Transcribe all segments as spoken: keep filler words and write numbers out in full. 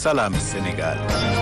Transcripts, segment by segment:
Salam Sénégal.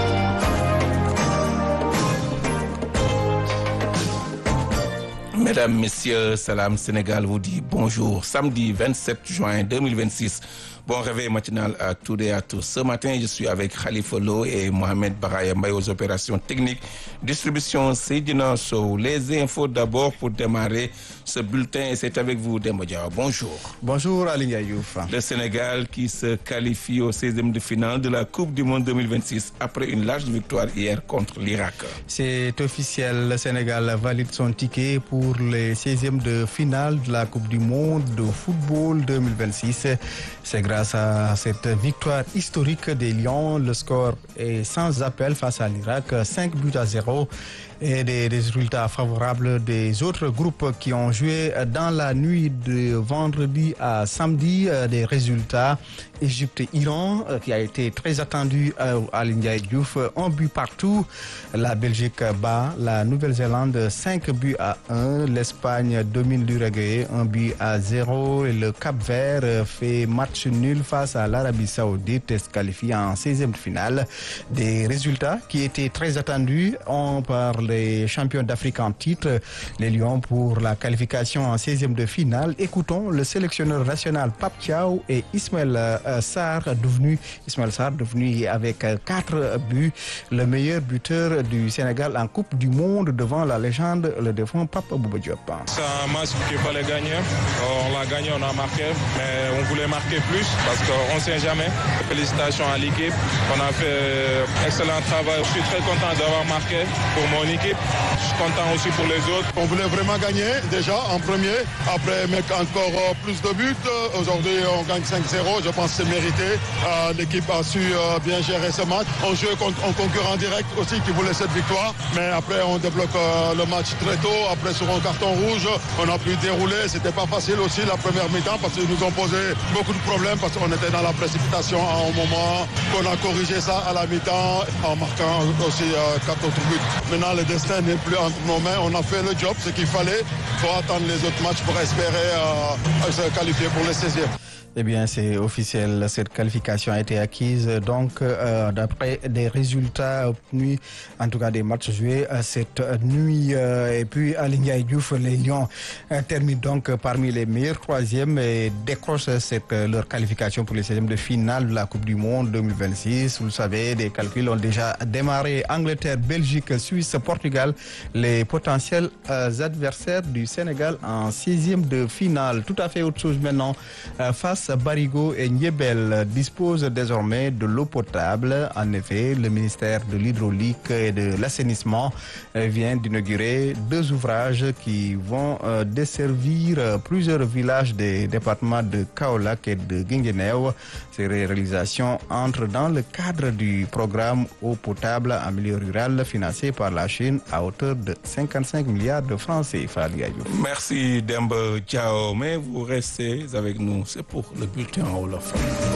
Mesdames, Messieurs, Salam Sénégal vous dit bonjour. Samedi vingt-sept juin deux mille vingt-six. Bon réveil matinal à toutes et à tous. Ce matin, je suis avec Khalifa Lo et Mohamed Baraya Mbaye aux opérations techniques. Distribution Seydina Sow. Les infos d'abord pour démarrer ce bulletin et c'est avec vous, Demba Diaw. Bonjour. Bonjour Ali Youf. Le Sénégal qui se qualifie au seizième de finale de la Coupe du Monde deux mille vingt-six après une large victoire hier contre l'Irak. C'est officiel, le Sénégal valide son ticket pour les seizièmes de finale de la Coupe du Monde de football deux mille vingt-six. C'est grâce à cette victoire historique des Lions. Le score est sans appel face à l'Irak, cinq buts à zéro. Et des résultats favorables des autres groupes qui ont joué dans la nuit de vendredi à samedi. Des résultats Égypte-Iran qui a été très attendu à l'India Diouf. Un but partout. La Belgique bat la Nouvelle-Zélande cinq buts à un. L'Espagne domine l'Uruguay un but à zéro. Et le Cap-Vert fait match nul face à l'Arabie Saoudite, se qualifie en seizième de finale. Des résultats qui étaient très attendus. On parle les champions d'Afrique en titre, les Lions pour la qualification en seizième de finale. Écoutons le sélectionneur national Pape Thiaw et Ismaël euh, Sarr, devenu Ismaël Sarr, devenu avec euh, quatre buts, le meilleur buteur du Sénégal en Coupe du Monde devant la légende, le défunt Pape Bouba Diop. C'est un match qu'il fallait gagner. On l'a gagné, on a marqué, mais on voulait marquer plus parce qu'on ne sait jamais. Félicitations à l'équipe. On a fait excellent travail. Je suis très content d'avoir marqué pour mon équipe. Je suis content aussi pour les autres. On voulait vraiment gagner déjà en premier. Après mettre encore plus de buts. Aujourd'hui, on gagne cinq zéro. Je pense que c'est mérité. Euh, l'équipe a su euh, bien gérer ce match. On joue contre un concurrent direct aussi qui voulait cette victoire. Mais après, on débloque euh, le match très tôt. Après, sur un carton rouge, on a pu dérouler. C'était pas facile aussi la première mi-temps parce qu'ils nous ont posé beaucoup de problèmes parce qu'on était dans la précipitation à un moment qu'on a corrigé ça à la mi-temps en marquant aussi euh, quatre autres buts. Maintenant, le destin n'est plus entre nos mains. On a fait le job, ce qu'il fallait. Il faut attendre les autres matchs pour espérer euh, se qualifier pour les seizièmes. Eh bien, c'est officiel. Cette qualification a été acquise donc euh, d'après des résultats obtenus, en tout cas des matchs joués euh, cette nuit. Euh, et puis, à l'India Diouf, les Lions euh, terminent donc parmi les meilleurs troisièmes et décrochent cette, euh, leur qualification pour les seizièmes de finale de la Coupe du Monde deux mille vingt-six. Vous le savez, des calculs ont déjà démarré. Angleterre, Belgique, Suisse, Portugal, les potentiels euh, adversaires du Sénégal en seizième de finale. Tout à fait autre chose maintenant. Euh, face Barigo et Niébel disposent désormais de l'eau potable. En effet, le ministère de l'Hydraulique et de l'Assainissement vient d'inaugurer deux ouvrages qui vont desservir plusieurs villages des départements de Kaolack et de Guinguinéo. Ces réalisations entrent dans le cadre du programme eau potable en milieu rural financé par la Chine à hauteur de cinquante-cinq milliards de francs C F A. Merci Demba Diaw, mais vous restez avec nous, c'est pour le bulletin en Wolof.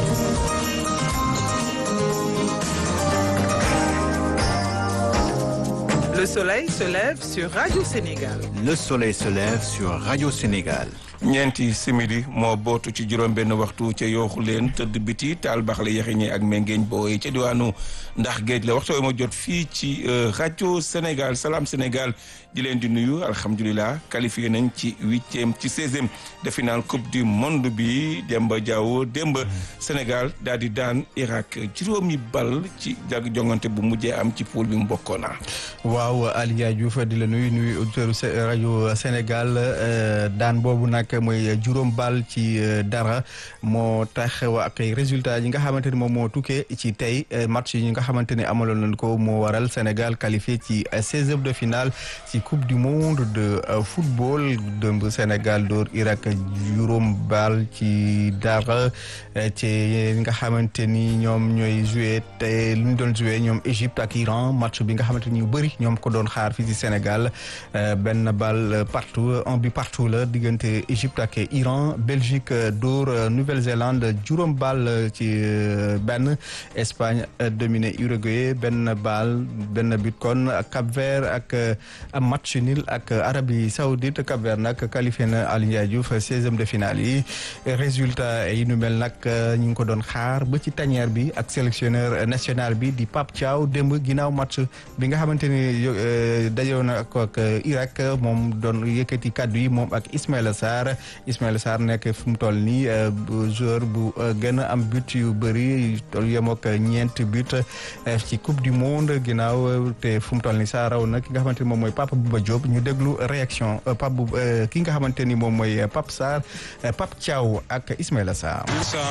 Le soleil se lève sur Radio Sénégal. Le soleil se lève sur Radio Sénégal. ñeenti simili moo bootu ci juróom benn waxtu ca yooxu leen tëdd biti taal baxle yaxiñe ak mengeeñ booy ca diwaanu ndax géej la waxtu ma jot fii ci rajo Sénégal Salam Sénégal di leen di nuyu alhamdulilah qualifié nañ ci huitième ci seizième de finale coupe du monde bi Demba Diaw démb Sénégal daal di daan Irak juróomi bal ci jag jongante bu mujjee am ci poule bi mu bokkoona. waaw Aliou Diouf di la nuyu nuyu auditeur rajo Sénégal daan boobu nag mooy juróom bal ci dara moo tax ak ay résultats yi nga xamante ne moom moo tukkee ci tey match yi nga xamante ne amaloon nañ ko moo waral Sénégal qualifié ci seizième de finale ci coupe du monde de football démb Sénégal door Irak juróom bal ci dara ci nga xamante ni ñoom ñooy joué te lu ñu doon joué ñoom Égypte ak Iran match bi nga xamante ni ñu bëri ñoom ko doon xaar fii ci Sénégal benn bal partout un but partout la diggante Égypte ak Iran Belgique dóor Nouvelle-Zélande juróom bal ci benn Espagne dominé Uruguay benn bal benn but kon Cap-Vert ak am match nul ak Arabie Saoudite Cap-Vert nag qualifié na Aliou Ndiaye Diouf seizième de finale yi résultat yi nu mel nag ñu ngi ko doon xaar ba ci tanière bi ak sélectionneur national bi di Pape Thiaw démb ginnaaw match bi nga xamante ni dajoo na ak ak Irak moom doon yëkkati kaddu yi moom ak Ismaïla Sarr Ismaïla Sarr nekk fu mu toll nii joueur bu gën a am but yu bëri toll yem ak ñeent but ci coupe du monde ginnaaw te fu mu toll nii saa raw na ki nga xamante ni moom mooy Papa Bouba Diop ñu déglu réaction Pape bu ki nga xamante ni moom mooy Pape Sarr Pape Thiaw ak Ismaïla Sarr.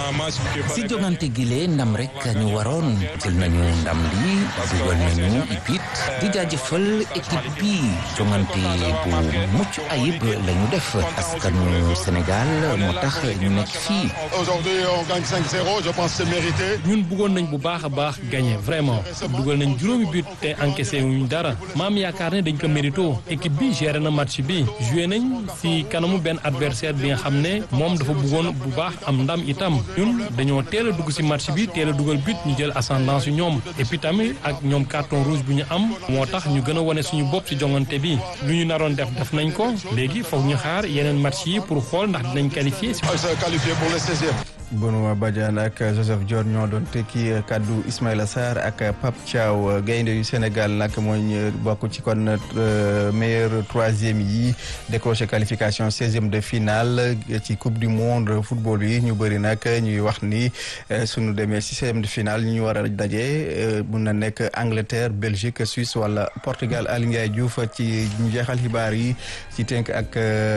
si jogante gile ndam rek ñu waroon jël nañu ndam li dugal nañu ipit di jaajëfal équipe bi jogante bu mucc ayib la ñu def askanu Sénégal moo tax ñu nekk fii. Aujourd'hui on gagne cinq zéro je pense c'est mérité. ñun bëggoon nañ bu baax a baax gagné vraiment dugal nañ juróomi but te encaissé wuñ dara maam yaakaar ne dañ ko mérito équipe bi géré na match bi joué nañ si kanamu benn adversaire bi nga xam ne moom dafa bëggoon bu baax am ndam itam ñun dañoo teel a dugg si match bi teel a dugal but ñu jël ascendance yu ñoom et puis tamit ak ñoom carton rouge bu ñu am moo tax ñu gën a wane suñu bopp si jongante bi lu ñu naroon def def nañ ko léegi foog ñu xaar yeneen match yi pour xool ndax dinañ qualifié. qualifié pour le seizième. Benoît Badiane ak Joseph Dior ñoo doon tekki kaddu Ismaïla Sarr ak Pape Thiaw gaynde yu Sénégal nag mooy bokk ci kon meilleur troisième yi décroché qualification seizième de finale ci coupe du monde football yi ñu bëri nag ñuy wax ni suñu demee ci seizième de finale ñu war a daje mun na nekk Angleterre Belgique Suisse wala Portugal. Aliou Ndiaye Diouf ci ñu jeexal xibaar yi ci tënk ak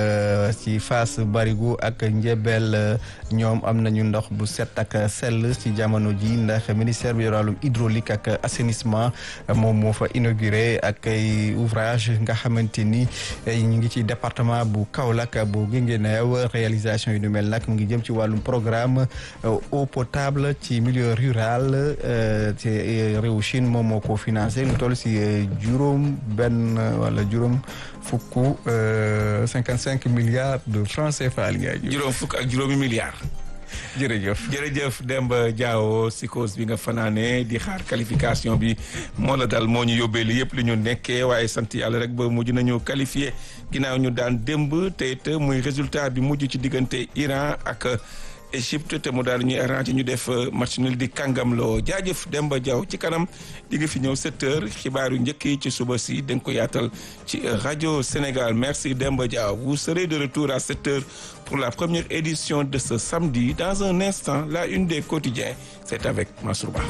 ci Fass Barigo ak Njebel ñoom am nañu ndox bu set ak sell ci jamono ji ndax ministère bi yor wàllum hydraulique ak assainissement moom moo fa inauguré ak ay ouvrage nga xamante ni ñu ngi ci département bu Kaolack bu Guinguinéo réalisation yu nu mel nag mu ngi jëm ci wàllum programme eau potable ci milieu rural ci réewu Chine moom moo ko financé lu toll si juróom benn wala juróom fukk cinquante cinq milliards de francs C F A. juróom fukk ak juróomi milliards. jërëjëf jërëjëf Demba Diawo si cause bi nga fanaane di xaar qualification bi moo la dal moo ñu yóbbee li yëpp li ñu nekkee waaye sant yàlla rek ba mujj nañu qualifié ginnaaw ñu daan démb te it muy résultat bi mujj ci diggante Iran ak Égypte te mu daal ñuy arrangé ñu def match nul di kàngamloo jaajëf Demba Diaw ci kanam di nga fi ñëw sept heures xibaar yu njëkk yi ci suba si da nga ko yaatal ci Radio Sénégal merci Demba Diaw vous serez de retour à sept heures pour la première édition de ce samedi dans un instant la une des quotidiens c'est avec Mansour Ba.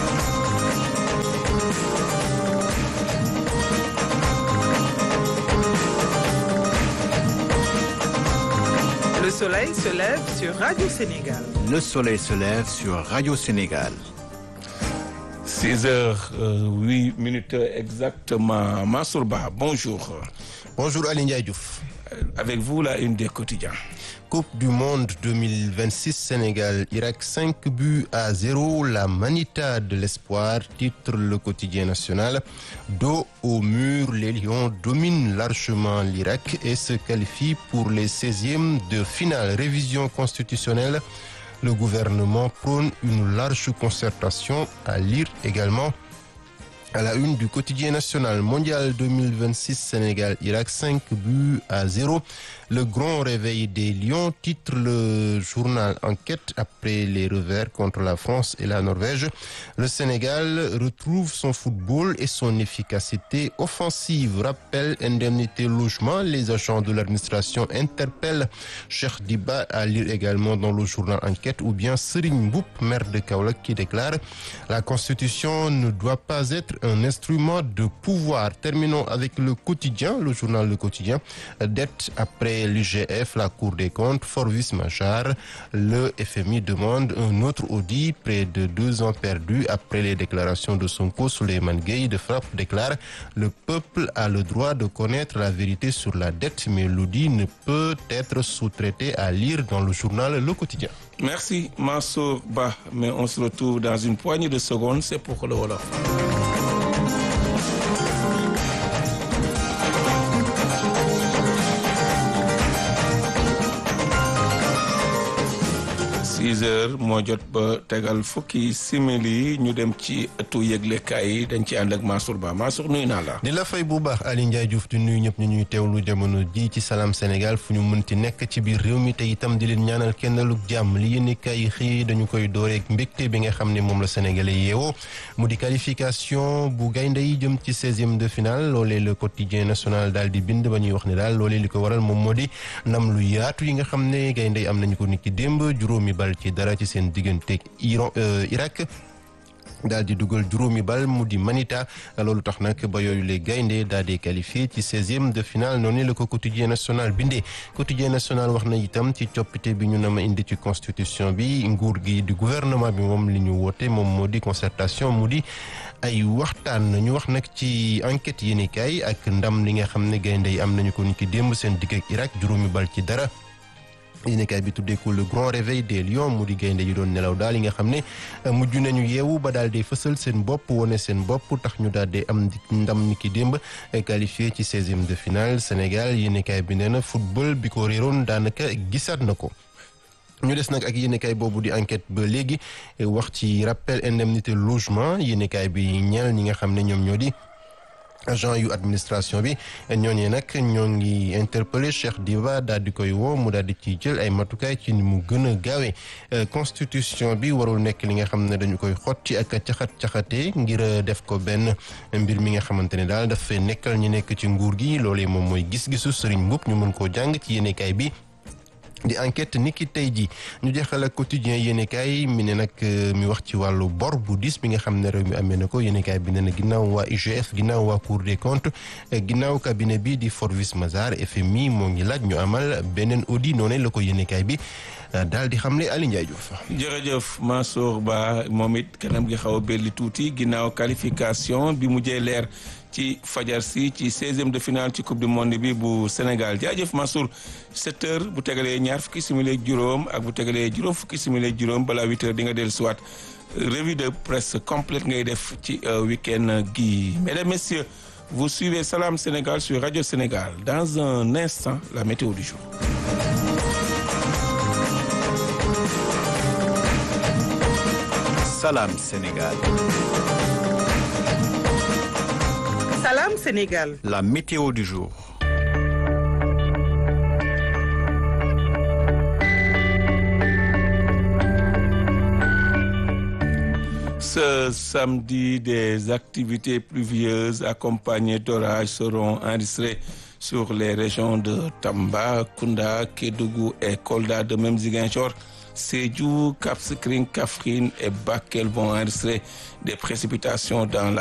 Le soleil se lève sur Radio Sénégal. Le soleil se lève sur Radio Sénégal. six heures huit minutes exactement. Mansour Ba, bonjour. Bonjour Aliou Ndiaye Diouf. Avec vous, la une des quotidiens. Coupe du monde deux mille vingt-six, Sénégal, Irak, cinq buts à zéro. La Manita de l'espoir, titre le quotidien national. Dos au mur, les Lions dominent largement l'Irak et se qualifient pour les seizièmes de finale. Révision constitutionnelle. Le gouvernement prône une large concertation, à lire également à la une du quotidien national. Mondial deux mille vingt-six, Sénégal, Irak, cinq buts à zéro. Le grand réveil des Lions, titre le journal Enquête après les revers contre la France et la Norvège. Le Sénégal retrouve son football et son efficacité offensive. Rappel, indemnité, logement. Les agents de l'administration interpellent Cheikh Diba, à lire également dans le journal Enquête, ou bien Serigne Mboup, maire de Kaolack, qui déclare « La Constitution ne doit pas être un instrument de pouvoir ». Terminons avec le quotidien, le journal Le Quotidien. Dette après l'I G F, la Cour des comptes, Forvis Machar, le F M I demande un autre audit, près de deux ans perdus après les déclarations de Sonko. Souleymane Gueye de Frappe déclare « Le peuple a le droit de connaître la vérité sur la dette, mais l'audit ne peut être sous-traité », à lire dans le journal Le Quotidien. Merci Mansour Ba, mais on se retrouve dans une poignée de secondes, c'est pour le Wolof. dix heures moo jot ba tegal fukki simili ñu dem ci ëttu yëglekaay yi dañ ci ànd ak Mansour Ba Mansour nuyu naa la. di la fay bu baax Aliou Ndiaye Diouf di nuyu ñëpp ñu ñuy teewlu jamono ji ci Salam Sénégal fu ñu mënti nekk ci biir réew mi te itam di leen ñaanal kenn lu jàmm li yéenekaay yi xëy dañu koy dooreek mbégte bi nga xam ne moom la Sénégalais yeewoo mu di qualification bu gaynde yi jëm ci seizième de finale loolee le quotidien national daal di bind ba ñuy wax ne daal loolee li ko waral moom moo di ndam lu yaatu yi nga xam ne gaynde yi am nañu ko niki démb juróomi bal ci dara ci seen digganteeg Iran Irak daal di dugal juróomi bal mu di Manita loolu tax nag ba yooyu les gaynde daal di qualifié ci seizième de finale noonu la ko quotidien national bindee quotidien national wax na itam ci coppite bi ñu nama indi ci constitution bi nguur gi di gouvernement bi moom li ñu woote moom moo di concertation mu di ay waxtaan ñu wax nag ci enquête yéenekaay ak ndam li nga xam ne gaynde yi am nañu ko ni ki démb seen digg ak Irak juróomi bal ci dara yéenekaay bi tuddee ko le grand réveil des lions mu di gaynde yi doon nelaw daal yi nga xam ne mujj nañu yeewu ba daal di fësal seen bopp wone seen bopp tax ñu daal di am ndam ni ki démb qualifié ci seizième de finale Sénégal yéenekaay bi nee na football bi ko réeroon daanaka gisaat na ko. ñu des nag ak yéenekaay boobu di enquête ba léegi wax ci rappel indemnité logement yéenekaay bi ñeel ñi nga xam ne ñoom ñoo di agent yu administration bi ñooñee nag ñoo ngi interpellé Cheikh Diba daal di koy woo mu daal di ci jël ay matukaay ci ni mu gën a gaawee constitution bi warul nekk li nga xam ne dañu koy xotti ak caxat-caxatee ngir def ko benn mbir mi nga xamante ne daal dafay nekkal ñu nekk ci nguur gi loolee moom mooy gis-gisu Serigne Mboup ñu mën koo jàng ci yéenekaay bi di enquête ni ki tey ji ñu jeexal ak quotidien yéenekaay mi ne nag mi wax ci wàllu bor bu diis bi nga xam ne réew mi amee na ko yéenekaay bi ne na ginnaaw waa I G F ginnaaw waa Cour des comptes ginnaaw cabinet bi di Forvis Mazars F M I moo ngi laaj ñu amal beneen audit noonu la ko yéenekaay bi daal di xamle Aliou Ndiaye Diouf. jërëjëf Mansour Ba moom it kanam gi xaw a belli tuuti ginnaaw qualification bi mujjee leer ci fajar si ci seizième de finale ci coupe du monde bi bu Sénégal jaajëf Mansour sept heures bu tegalee ñaar fukki simili ak juróom ak bu tegalee juróom fukki simili ak juróom balaa huit heures di nga dellu siwaat revue de presse complète ngay def ci week-end gi. Mesdames, Messieurs, vous suivez Salam Sénégal sur Radio Sénégal. Dans un instant, la météo du jour. Salam Sénégal. Salam Sénégal. La météo du jour. Ce samedi, des activités pluvieuses accompagnées d'orages seront enregistrées sur les régions de Tambacounda, Kédougou et Kolda, de même Ziguinchor, Sédhiou, Cap Skirring, Kaffrine et Bakel vont enregistrer des précipitations dans la